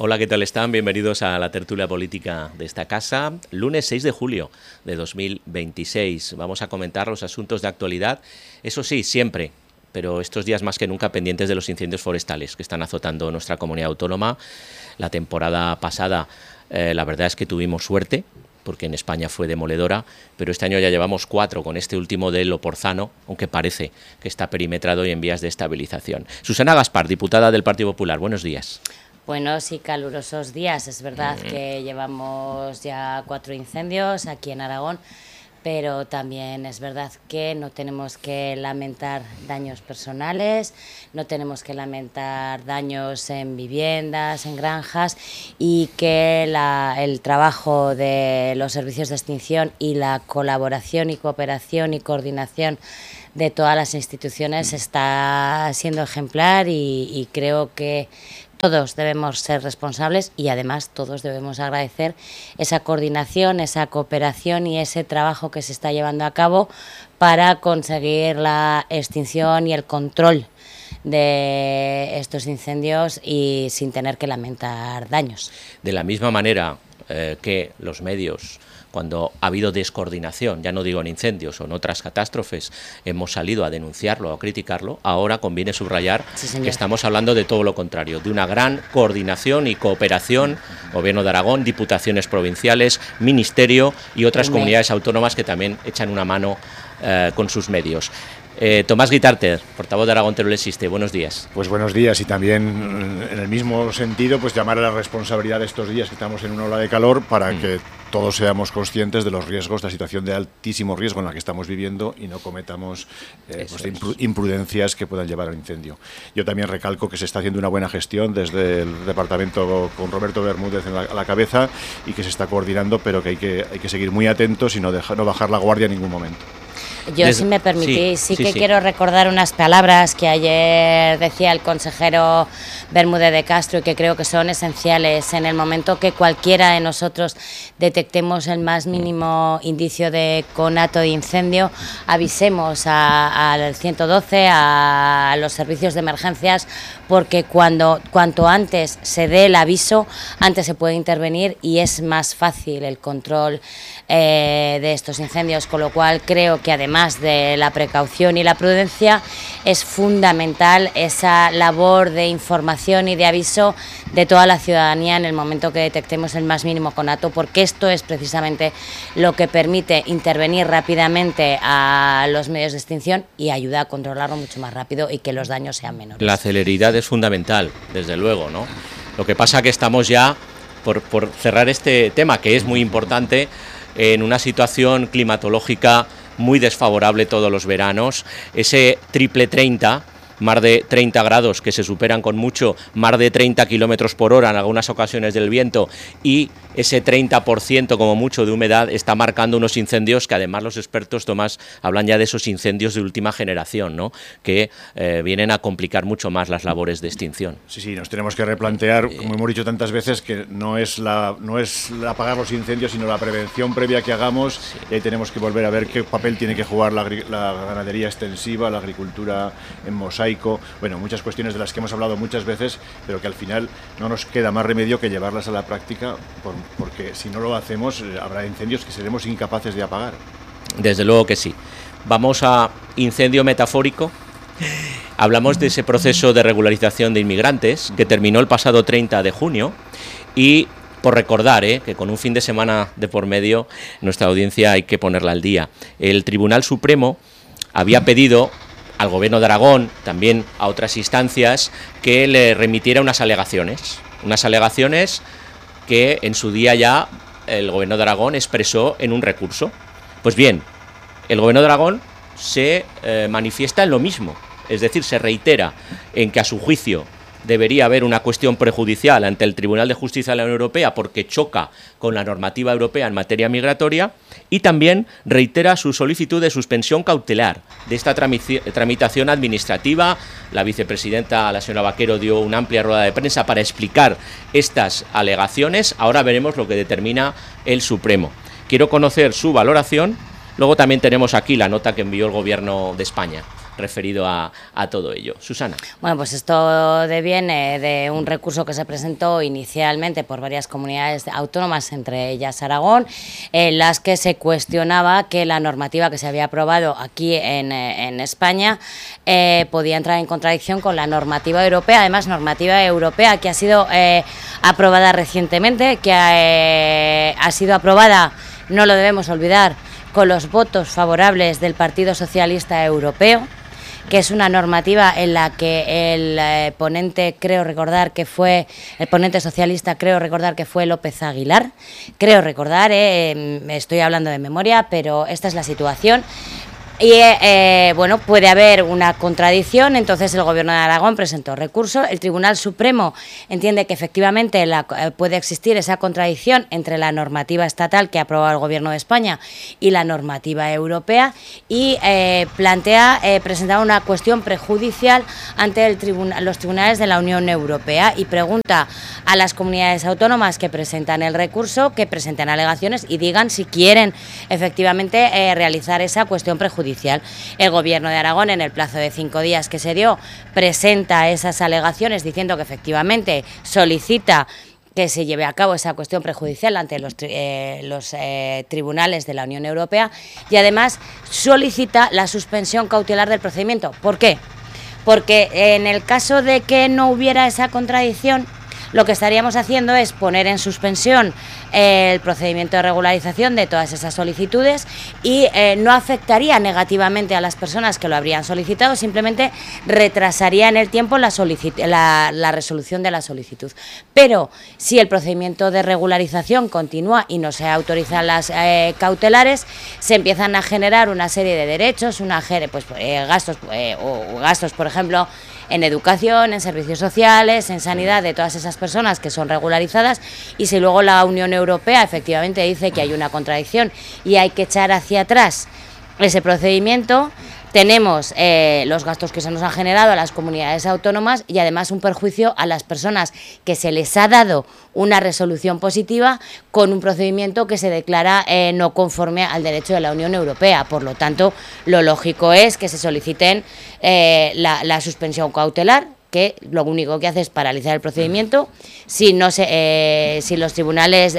Hola, ¿qué tal están? Bienvenidos a la tertulia política de esta casa. Lunes 6 de julio de 2026. Vamos a comentar los asuntos de actualidad, eso sí, siempre, pero estos días más que nunca pendientes de los incendios forestales que están azotando nuestra comunidad autónoma. La temporada pasada, la verdad es que tuvimos suerte, porque en España fue demoledora, pero este año ya llevamos 4 con este último del Oporzano, aunque parece que está perimetrado y en vías de estabilización. Susana Gaspar, diputada del Partido Popular, buenos días. Buenos y calurosos días. Es verdad que llevamos ya 4 incendios aquí en Aragón, pero también es verdad que no tenemos que lamentar daños personales, no tenemos que lamentar daños en viviendas, en granjas, y que el trabajo de los servicios de extinción y la colaboración y cooperación y coordinación de todas las instituciones está siendo ejemplar y creo que todos debemos ser responsables y además todos debemos agradecer esa coordinación, esa cooperación y ese trabajo que se está llevando a cabo para conseguir la extinción y el control de estos incendios y sin tener que lamentar daños. De la misma manera que los medios, cuando ha habido descoordinación, ya no digo en incendios o en otras catástrofes, hemos salido a denunciarlo o a criticarlo, ahora conviene subrayar que estamos hablando de todo lo contrario, de una gran coordinación y cooperación, Gobierno de Aragón, diputaciones provinciales, Ministerio y otras comunidades autónomas que también echan una mano con sus medios. Tomás Guitarte, portavoz de Aragón Teruel Existe, buenos días. Pues buenos días, y también en el mismo sentido pues llamar a la responsabilidad de estos días que estamos en una ola de calor para que todos seamos conscientes de los riesgos, de la situación de altísimo riesgo en la que estamos viviendo y no cometamos imprudencias que puedan llevar al incendio. Yo también recalco que se está haciendo una buena gestión desde el departamento con Roberto Bermúdez a la cabeza y que se está coordinando, pero que hay que seguir muy atentos y no bajar la guardia en ningún momento. Yo, si me permitís, sí que quiero recordar unas palabras que ayer decía el consejero Bermúdez de Castro y que creo que son esenciales en el momento que cualquiera de nosotros detectemos el más mínimo indicio de conato de incendio, avisemos al 112, a los servicios de emergencias, porque cuanto antes se dé el aviso, antes se puede intervenir y es más fácil el control de estos incendios, con lo cual creo que además de la precaución y la prudencia es fundamental esa labor de información y de aviso de toda la ciudadanía en el momento que detectemos el más mínimo conato, porque esto es precisamente lo que permite intervenir rápidamente a los medios de extinción y ayuda a controlarlo mucho más rápido y que los daños sean menores. La celeridad es fundamental, desde luego, ¿no? Lo que pasa que estamos ya, por cerrar este tema, que es muy importante, en una situación climatológica muy desfavorable todos los veranos, ese triple 30, más de 30 grados que se superan con mucho, más de 30 kilómetros por hora en algunas ocasiones del viento y ese 30% como mucho de humedad está marcando unos incendios que además los expertos, Tomás, hablan ya de esos incendios de última generación, ¿no? Que vienen a complicar mucho más las labores de extinción. Sí, nos tenemos que replantear, como hemos dicho tantas veces, que no es apagar los incendios, sino la prevención previa que hagamos, y ahí tenemos que volver a ver qué papel tiene que jugar la ganadería extensiva, la agricultura en mosaico, bueno, muchas cuestiones de las que hemos hablado muchas veces, pero que al final no nos queda más remedio que llevarlas a la práctica, porque si no lo hacemos habrá incendios que seremos incapaces de apagar. Desde luego que sí. Vamos a incendio metafórico. Hablamos de ese proceso de regularización de inmigrantes que terminó el pasado 30 de junio y por recordar que con un fin de semana de por medio nuestra audiencia hay que ponerla al día. El Tribunal Supremo había pedido al Gobierno de Aragón, también a otras instancias, que le remitiera unas alegaciones que en su día ya el Gobierno de Aragón expresó en un recurso. Pues bien, el Gobierno de Aragón se manifiesta en lo mismo, es decir, se reitera en que a su juicio debería haber una cuestión prejudicial ante el Tribunal de Justicia de la Unión Europea porque choca con la normativa europea en materia migratoria, y también reitera su solicitud de suspensión cautelar de esta tramitación administrativa. La vicepresidenta, la señora Vaquero, dio una amplia rueda de prensa para explicar estas alegaciones. Ahora veremos lo que determina el Supremo. Quiero conocer su valoración. Luego también tenemos aquí la nota que envió el Gobierno de España referido a todo ello. Susana. Bueno, pues esto deviene de un recurso que se presentó inicialmente por varias comunidades autónomas, entre ellas Aragón, en las que se cuestionaba que la normativa que se había aprobado aquí en España podía entrar en contradicción con la normativa europea, además normativa europea que ha sido aprobada recientemente, que ha sido aprobada, no lo debemos olvidar, con los votos favorables del Partido Socialista Europeo, que es una normativa en la que el ponente, creo recordar que fue, el ponente socialista, creo recordar que fue López Aguilar, estoy hablando de memoria, pero esta es la situación. Y bueno, puede haber una contradicción, entonces el Gobierno de Aragón presentó recurso. El Tribunal Supremo entiende que efectivamente puede existir esa contradicción entre la normativa estatal que ha aprobado el Gobierno de España y la normativa europea y plantea presentar una cuestión prejudicial ante los tribunales de la Unión Europea y pregunta a las comunidades autónomas que presentan el recurso, que presenten alegaciones y digan si quieren efectivamente realizar esa cuestión prejudicial. El Gobierno de Aragón, en el plazo de 5 días que se dio, presenta esas alegaciones diciendo que efectivamente solicita que se lleve a cabo esa cuestión prejudicial ante los tribunales de la Unión Europea y además solicita la suspensión cautelar del procedimiento. ¿Por qué? Porque en el caso de que no hubiera esa contradicción, lo que estaríamos haciendo es poner en suspensión el procedimiento de regularización de todas esas solicitudes y no afectaría negativamente a las personas que lo habrían solicitado, simplemente retrasaría en el tiempo la resolución de la solicitud. Pero si el procedimiento de regularización continúa y no se autorizan las cautelares, se empiezan a generar una serie de derechos, gastos, por ejemplo, en educación, en servicios sociales, en sanidad de todas esas personas que son regularizadas, y si luego la Unión Europea efectivamente dice que hay una contradicción y hay que echar hacia atrás ese procedimiento, tenemos los gastos que se nos han generado a las comunidades autónomas y además un perjuicio a las personas que se les ha dado una resolución positiva con un procedimiento que se declara no conforme al derecho de la Unión Europea. Por lo tanto, lo lógico es que se soliciten la suspensión cautelar, que lo único que hace es paralizar el procedimiento. Si los tribunales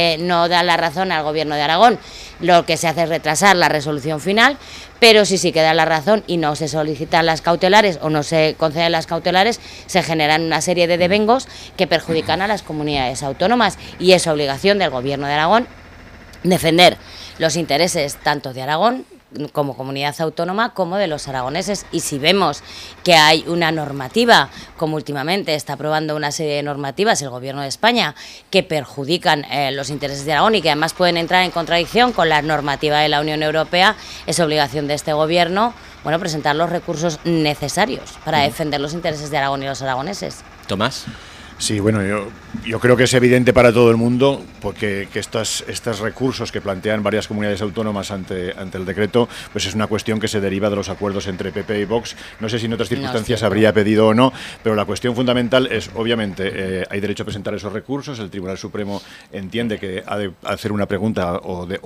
no dan la razón al Gobierno de Aragón, lo que se hace es retrasar la resolución final, pero si sí queda la razón y no se solicitan las cautelares o no se conceden las cautelares, se generan una serie de devengos que perjudican a las comunidades autónomas y es obligación del Gobierno de Aragón defender los intereses tanto de Aragón como comunidad autónoma como de los aragoneses. Y si vemos que hay una normativa, como últimamente está aprobando una serie de normativas el Gobierno de España que perjudican los intereses de Aragón y que además pueden entrar en contradicción con la normativa de la Unión Europea, es obligación de este Gobierno presentar los recursos necesarios para defender los intereses de Aragón y los aragoneses. Tomás. Sí, bueno, yo creo que es evidente para todo el mundo porque que estos recursos que plantean varias comunidades autónomas ante el decreto, pues es una cuestión que se deriva de los acuerdos entre PP y Vox. No sé si en otras circunstancias habría pedido o no, pero la cuestión fundamental es, obviamente, hay derecho a presentar esos recursos. El Tribunal Supremo entiende que ha de hacer una pregunta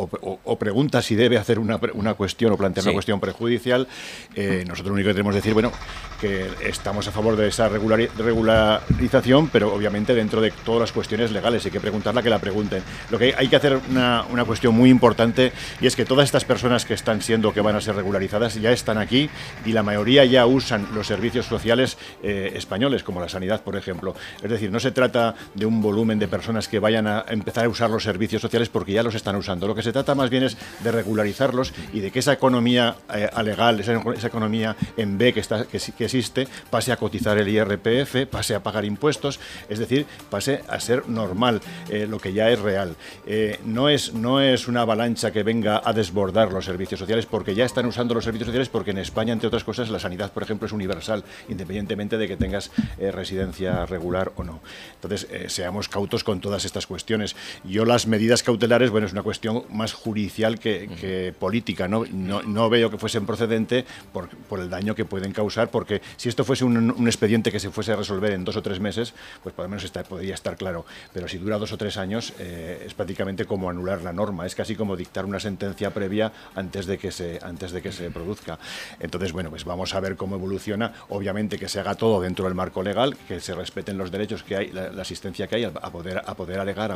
o pregunta si debe hacer una cuestión o plantear una cuestión prejudicial. Nosotros lo único que tenemos que decir, que estamos a favor de esa regularización, pero obviamente dentro de todas las cuestiones legales hay que preguntarla, que la pregunten. Lo que hay que hacer una cuestión muy importante, y es que todas estas personas que van a ser regularizadas ya están aquí y la mayoría ya usan los servicios sociales españoles, como la sanidad, por ejemplo. Es decir, no se trata de un volumen de personas que vayan a empezar a usar los servicios sociales porque ya los están usando. Lo que se trata más bien es de regularizarlos y de que esa economía alegal, esa economía en B que existe, pase a cotizar el IRPF, pase a pagar impuestos. Es decir, pase a ser normal, lo que ya es real. No es una avalancha que venga a desbordar los servicios sociales, porque ya están usando los servicios sociales, porque en España, entre otras cosas, la sanidad, por ejemplo, es universal, independientemente de que tengas residencia regular o no. Entonces, seamos cautos con todas estas cuestiones. Yo las medidas cautelares, es una cuestión más judicial que política. No veo que fuesen procedente por el daño que pueden causar, porque si esto fuese un expediente que se fuese a resolver en 2 o 3 meses, pues por lo menos podría estar claro. Pero si dura 2 o 3 años, es prácticamente como anular la norma, es casi como dictar una sentencia previa antes de que se produzca. Entonces, bueno, pues vamos a ver cómo evoluciona. Obviamente que se haga todo dentro del marco legal, que se respeten los derechos que hay, la asistencia que hay a poder alegar a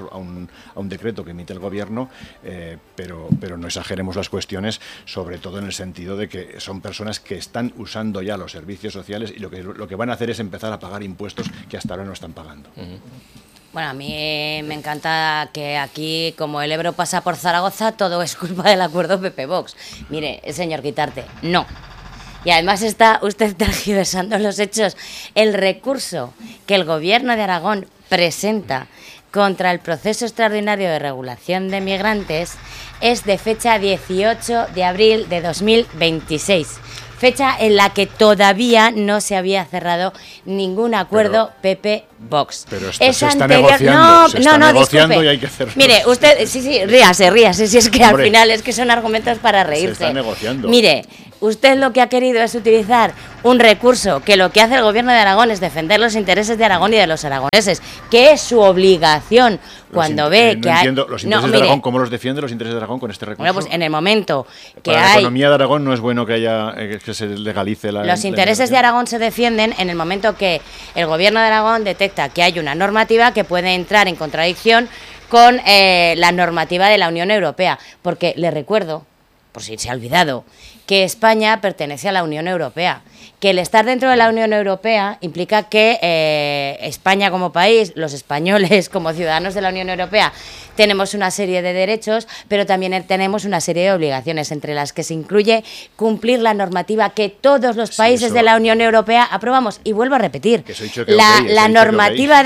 un decreto que emite el Gobierno, pero no exageremos las cuestiones, sobre todo en el sentido de que son personas que están usando ya los servicios sociales y lo que van a hacer es empezar a pagar impuestos que hasta ahora no están pagando. Bueno, a mí me encanta que aquí, como el Ebro pasa por Zaragoza, todo es culpa del acuerdo PP-Vox. Mire, señor Guitarte, no. Y además está usted tergiversando los hechos. El recurso que el Gobierno de Aragón presenta contra el proceso extraordinario de regulación de migrantes es de fecha 18 de abril de 2026. Fecha en la que todavía no se había cerrado ningún acuerdo PP-Vox. Pero se está negociando y hay que hacerlo. Mire, usted, sí, ríase, si es que al final es que son argumentos para reírse. Se está negociando. Mire, usted lo que ha querido es utilizar un recurso que lo que hace el Gobierno de Aragón es defender los intereses de Aragón y de los aragoneses, que es su obligación cuando ve que hay... Entiendo, los intereses de Aragón, ¿cómo los defiende los intereses de Aragón con este recurso? Bueno, pues en el momento que para la economía de Aragón no es bueno que haya que se legalice la... Los intereses de Aragón se defienden en el momento que el Gobierno de Aragón detecta que hay una normativa que puede entrar en contradicción con la normativa de la Unión Europea, porque le recuerdo, por si se ha olvidado, que España pertenece a la Unión Europea, que el estar dentro de la Unión Europea implica que España como país, los españoles como ciudadanos de la Unión Europea, tenemos una serie de derechos, pero también tenemos una serie de obligaciones, entre las que se incluye cumplir la normativa que todos los países de la Unión Europea aprobamos. Y vuelvo a repetir, la normativa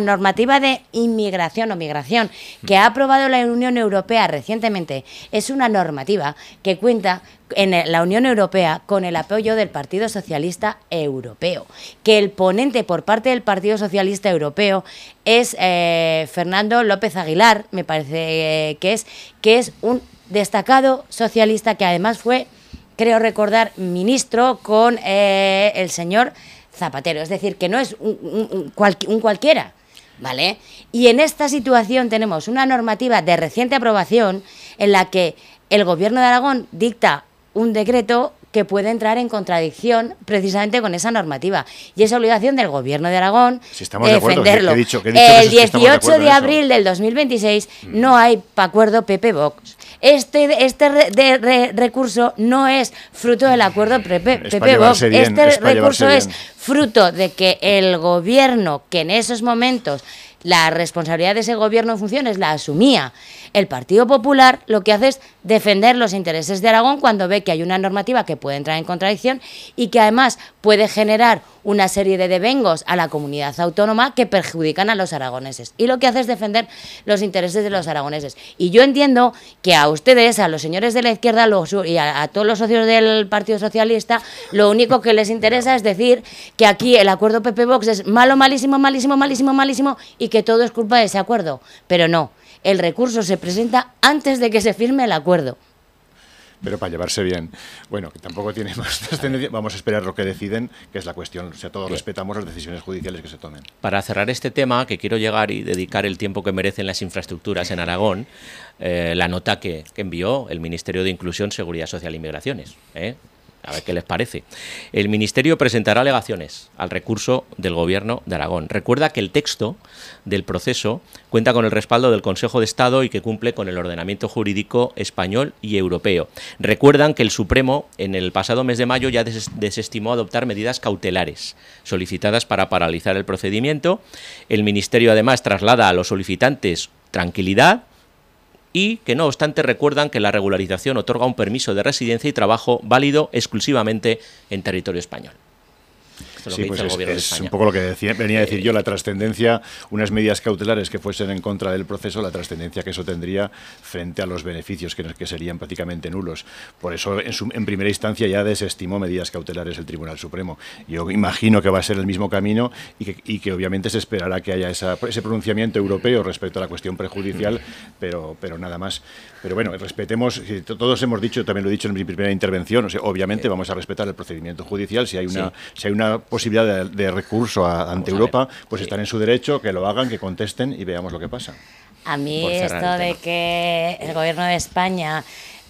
de inmigración o migración que ha aprobado la Unión Europea recientemente es una normativa que cuenta en la Unión Europea con el apoyo del Partido Socialista Europeo, que el ponente por parte del Partido Socialista Europeo es Fernando López Aguilar, me parece que es un destacado socialista que además fue, creo recordar, ministro con el señor Zapatero, es decir, que no es un cualquiera, ¿vale? Y en esta situación tenemos una normativa de reciente aprobación en la que el Gobierno de Aragón dicta un decreto que puede entrar en contradicción precisamente con esa normativa. Y es obligación del Gobierno de Aragón defenderlo. El 18 de abril del 2026 no hay acuerdo PP-Vox. Este recurso no es fruto del acuerdo PP-Vox. Este recurso es fruto de que el Gobierno, que en esos momentos la responsabilidad de ese Gobierno en funciones la asumía el Partido Popular, lo que hace es defender los intereses de Aragón cuando ve que hay una normativa que puede entrar en contradicción y que además puede generar una serie de devengos a la comunidad autónoma que perjudican a los aragoneses. Y lo que hace es defender los intereses de los aragoneses. Y yo entiendo que a ustedes, a los señores de la izquierda y a todos los socios del Partido Socialista, lo único que les interesa es decir que aquí el acuerdo PP-Vox es malo, malísimo, malísimo, malísimo, malísimo y que todo es culpa de ese acuerdo. Pero no. El recurso se presenta antes de que se firme el acuerdo. Pero para llevarse bien. Bueno, que tampoco tiene más trascendencia. Vamos a esperar lo que deciden, que es la cuestión. O sea, todos respetamos las decisiones judiciales que se tomen. Para cerrar este tema, que quiero llegar y dedicar el tiempo que merecen las infraestructuras en Aragón, la nota que envió el Ministerio de Inclusión, Seguridad Social y Migraciones. A ver qué les parece. El Ministerio presentará alegaciones al recurso del Gobierno de Aragón. Recuerda que el texto del proceso cuenta con el respaldo del Consejo de Estado y que cumple con el ordenamiento jurídico español y europeo. Recuerdan que el Supremo en el pasado mes de mayo ya desestimó adoptar medidas cautelares solicitadas para paralizar el procedimiento. El Ministerio además traslada a los solicitantes tranquilidad y que no obstante recuerdan que la regularización otorga un permiso de residencia y trabajo válido exclusivamente en territorio español. Sí, pues es un poco lo que venía a decir yo, la trascendencia, unas medidas cautelares que fuesen en contra del proceso, la trascendencia que eso tendría frente a los beneficios que serían prácticamente nulos. Por eso, en primera instancia, ya desestimó medidas cautelares el Tribunal Supremo. Yo imagino que va a ser el mismo camino y que obviamente se esperará que haya ese pronunciamiento europeo respecto a la cuestión prejudicial, pero nada más. Pero bueno, respetemos, todos hemos dicho, también lo he dicho en mi primera intervención, o sea, obviamente vamos a respetar el procedimiento judicial. Si hay una posibilidad de recurso ante Europa, pues están en su derecho, que lo hagan, que contesten y veamos lo que pasa. A mí esto de que el gobierno de España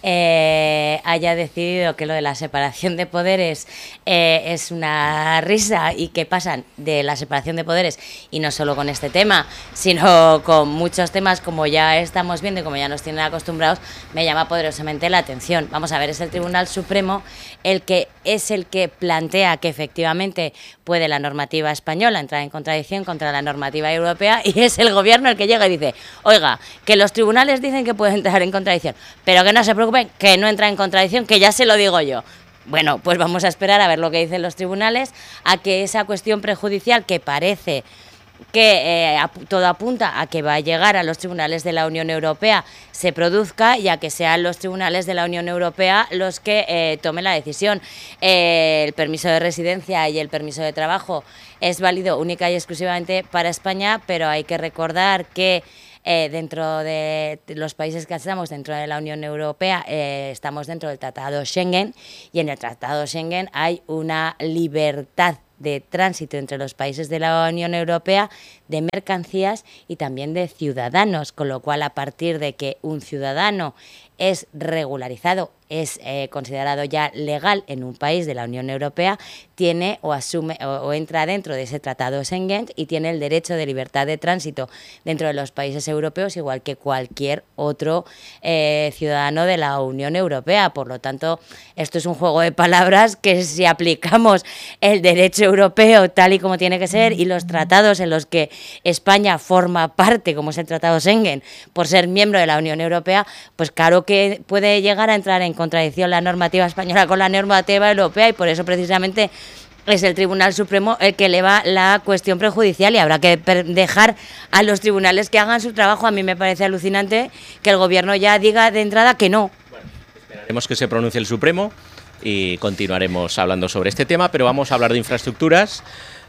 haya decidido que lo de la separación de poderes es una risa y que pasan de la separación de poderes, y no solo con este tema, sino con muchos temas, como ya estamos viendo y como ya nos tienen acostumbrados, me llama poderosamente la atención. Vamos a ver, es el Tribunal Supremo el que plantea que efectivamente puede la normativa española entrar en contradicción contra la normativa europea, y es el gobierno el que llega y dice, oiga, que los tribunales dicen que puede entrar en contradicción, pero que no se preocupen, que no entra en contradicción, que ya se lo digo yo. Bueno, pues vamos a esperar a ver lo que dicen los tribunales, a que esa cuestión prejudicial que parece que todo apunta a que va a llegar a los tribunales de la Unión Europea se produzca, y a que sean los tribunales de la Unión Europea los que tomen la decisión. El permiso de residencia y el permiso de trabajo es válido única y exclusivamente para España, pero hay que recordar que dentro de los países que estamos dentro de la Unión Europea estamos dentro del Tratado Schengen, y en el Tratado Schengen hay una libertad de tránsito entre los países de la Unión Europea de mercancías y también de ciudadanos, con lo cual, a partir de que un ciudadano es regularizado, es considerado ya legal en un país de la Unión Europea, tiene o asume o entra dentro de ese tratado Schengen y tiene el derecho de libertad de tránsito dentro de los países europeos, igual que cualquier otro ciudadano de la Unión Europea. Por lo tanto, esto es un juego de palabras que, si aplicamos el derecho europeo tal y como tiene que ser, y los tratados en los que España forma parte, como es el tratado Schengen, por ser miembro de la Unión Europea, pues claro que puede llegar a entrar en contradicción la normativa española con la normativa europea, y por eso precisamente es el Tribunal Supremo el que eleva la cuestión prejudicial, y habrá que dejar a los tribunales que hagan su trabajo. A mí me parece alucinante que el gobierno ya diga de entrada que no. Bueno, esperaremos que se pronuncie el Supremo y continuaremos hablando sobre este tema, pero vamos a hablar de infraestructuras.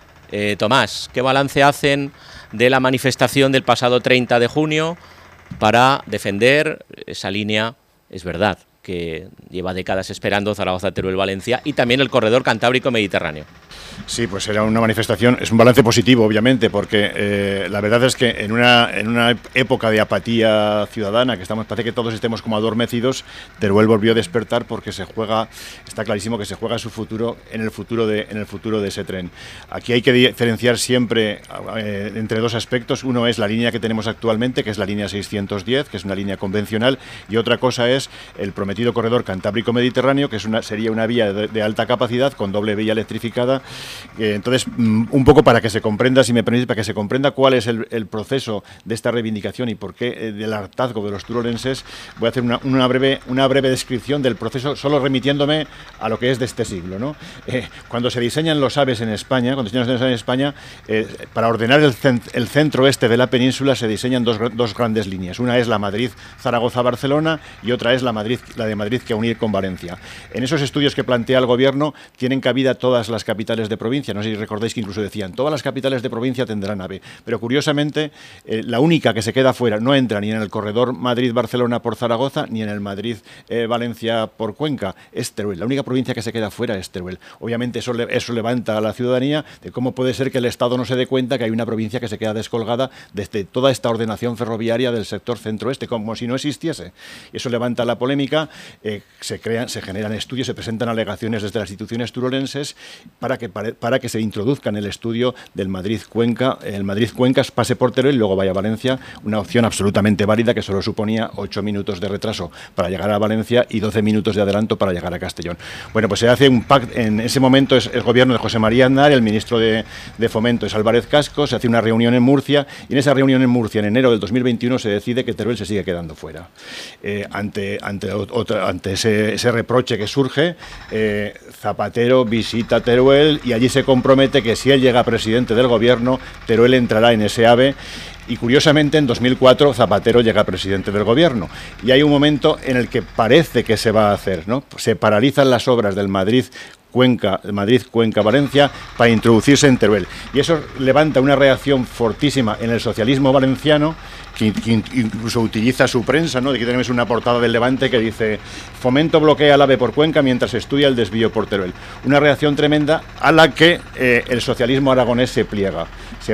Tomás, ¿qué balance hacen de la manifestación del pasado 30 de junio para defender esa línea? Es verdad que lleva décadas esperando Zaragoza, Teruel, Valencia, y también el corredor Cantábrico-Mediterráneo. Sí, pues era una manifestación, es un balance positivo, obviamente, porque la verdad es que en una época de apatía ciudadana, que parece que todos estemos como adormecidos, Teruel volvió a despertar, porque está clarísimo que se juega su futuro en el futuro de ese tren. Aquí hay que diferenciar siempre entre dos aspectos. Uno es la línea que tenemos actualmente, que es la línea 610, que es una línea convencional, y otra cosa es el prometido corredor Cantábrico-Mediterráneo, que sería una vía de alta capacidad con doble vía electrificada. Entonces, un poco para que se comprenda, si me permite, para que se comprenda cuál es el proceso de esta reivindicación y por qué del hartazgo de los turolenses, voy a hacer una breve descripción del proceso, solo remitiéndome a lo que es de este siglo, ¿no? Cuando se diseñan los AVEs en España, para ordenar el centro este de la península se diseñan dos grandes líneas. Una es la Madrid-Zaragoza-Barcelona y otra es la de Madrid que unir con Valencia. En esos estudios que plantea el gobierno tienen cabida todas las capitales de provincia. No sé si recordáis que incluso decían, todas las capitales de provincia tendrán AVE. Pero curiosamente, la única que se queda fuera no entra ni en el corredor Madrid-Barcelona por Zaragoza, ni en el Madrid-Valencia por Cuenca. Es Teruel. La única provincia que se queda fuera es Teruel. Obviamente eso levanta a la ciudadanía de cómo puede ser que el Estado no se dé cuenta que hay una provincia que se queda descolgada desde toda esta ordenación ferroviaria del sector centro-oeste, como si no existiese. Eso levanta la polémica, se generan estudios, se presentan alegaciones desde las instituciones turolenses para que se introduzca en el estudio del Madrid-Cuenca. El Madrid-Cuenca pase por Teruel y luego vaya a Valencia, una opción absolutamente válida que solo suponía 8 minutos de retraso para llegar a Valencia y 12 minutos de adelanto para llegar a Castellón. Bueno, pues se hace un pacto, en ese momento es el gobierno de José María Aznar, el ministro de Fomento es Álvarez Cascos, se hace una reunión en Murcia, y en esa reunión en Murcia, en enero del 2021, se decide que Teruel se sigue quedando fuera. Ante ese reproche que surge, Zapatero visita Teruel y allí se compromete que si él llega presidente del gobierno, Teruel entrará en ese AVE. Y curiosamente, en 2004 Zapatero llega presidente del gobierno y hay un momento en el que parece que se va a hacer, ¿no? Se paralizan las obras del Madrid Madrid-Cuenca-Valencia para introducirse en Teruel. Y eso levanta una reacción fortísima en el socialismo valenciano, que incluso utiliza su prensa, ¿no? Aquí tenemos una portada del Levante que dice: Fomento bloquea al AVE por Cuenca mientras estudia el desvío por Teruel. Una reacción tremenda a la que el socialismo aragonés se pliega,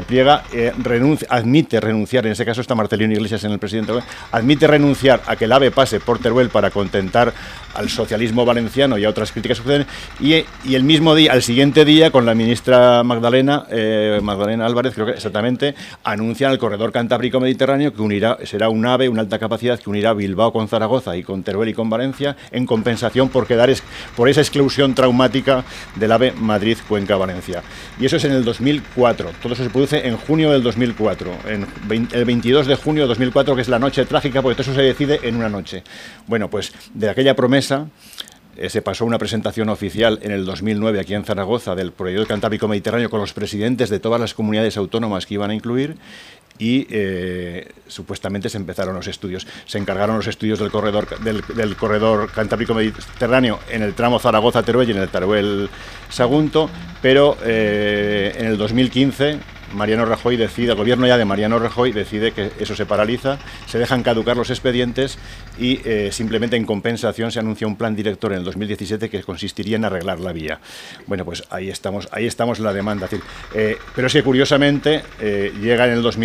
admite renunciar, en ese caso está Marcelino Iglesias en el presidente, admite renunciar a que el AVE pase por Teruel para contentar al socialismo valenciano y a otras críticas que suceden, y el mismo día, al siguiente día, con la ministra Magdalena Álvarez, creo que exactamente, anuncian el corredor Cantábrico-Mediterráneo, que será un AVE, una alta capacidad, que unirá Bilbao con Zaragoza y con Teruel y con Valencia, en compensación por esa exclusión traumática del AVE Madrid-Cuenca-Valencia. Y eso es en el 2004, todo eso se produce en junio del 2004, el 22 de junio de 2004, que es la noche trágica, porque todo eso se decide en una noche. Bueno, pues de aquella promesa se pasó una presentación oficial en el 2009 aquí en Zaragoza del proyecto Cantábrico-Mediterráneo con los presidentes de todas las comunidades autónomas que iban a incluir, y supuestamente se empezaron los estudios. Se encargaron los estudios del corredor Cantábrico-Mediterráneo en el tramo Zaragoza-Teruel y en el Teruel-Sagunto, pero en el 2015 Mariano Rajoy decide, el gobierno ya de Mariano Rajoy decide que eso se paraliza, se dejan caducar los expedientes y simplemente en compensación se anuncia un plan director en el 2017 que consistiría en arreglar la vía. Bueno, pues ahí estamos en la demanda. Pero es que curiosamente llega en el 2000